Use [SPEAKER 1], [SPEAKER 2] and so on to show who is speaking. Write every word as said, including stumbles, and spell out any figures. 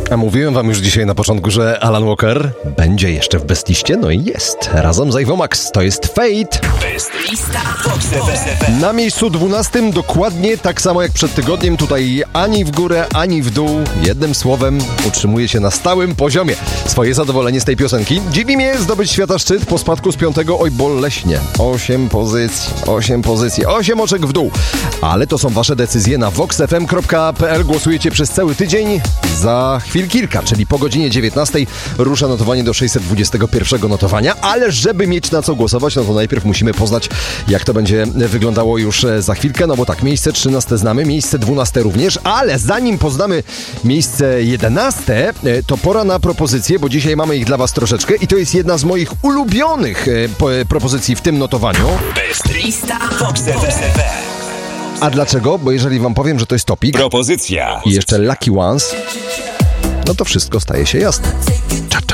[SPEAKER 1] A mówiłem wam już dzisiaj na początku, że Alan Walker będzie jeszcze w Bestliście, no i jest. Razem z Ivą Max. To jest Fate.
[SPEAKER 2] Bestlista Vox F M.
[SPEAKER 1] Na miejscu dwunastym dokładnie tak samo jak przed tygodniem. Tutaj ani w górę, ani w dół. Jednym słowem utrzymuje się na stałym poziomie. Swoje zadowolenie z tej piosenki. Dziwi mnie zdobyć świata szczyt po spadku z piątego. Oj, boleśnie. Osiem pozycji, osiem pozycji, osiem oczek w dół. Ale to są wasze decyzje na vox f m kropka p l. Głosujecie przez cały tydzień. Za chwil kilka, czyli po godzinie dziewiętnastej rusza notowanie do sześćset dwudziestego pierwszego notowania, ale żeby mieć na co głosować, no to najpierw musimy poznać, jak to będzie wyglądało już za chwilkę, no bo tak, miejsce trzynaste znamy, miejsce dwunaste również, ale zanim poznamy miejsce jedenaste, to pora na propozycje, bo dzisiaj mamy ich dla was troszeczkę i to jest jedna z moich ulubionych propozycji w tym notowaniu.
[SPEAKER 2] Bestlista Vox F M.
[SPEAKER 1] A dlaczego? Bo jeżeli wam powiem, że to jest topik
[SPEAKER 3] Propozycja.
[SPEAKER 1] i jeszcze Lucky Ones, no to wszystko staje się jasne. Cza, cza.